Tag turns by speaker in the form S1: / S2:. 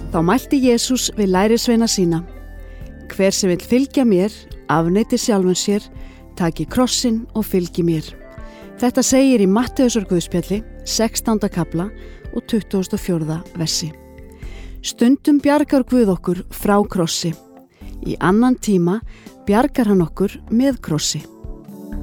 S1: Þá mælti Jesús við lærisveina sína: Hver sem vill fylgja mér, afneiti sjálfum sér, taki krossinn og fylgi mér. Þetta segir í Matteusar guðspjalli, 16. kapla og 24. versi. Stundum bjargar Guð okkur frá krossi. Í annan tíma bjargar hann okkur með krossi.